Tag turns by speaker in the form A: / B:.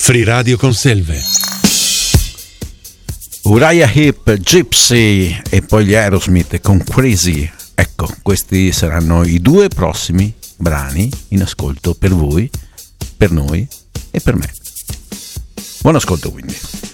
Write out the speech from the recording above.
A: Free Radio Conselve.
B: Uriah Heep, Gypsy e poi gli Aerosmith con Crazy. Ecco, questi saranno i due prossimi brani in ascolto per voi, per noi e per me. Buon ascolto quindi.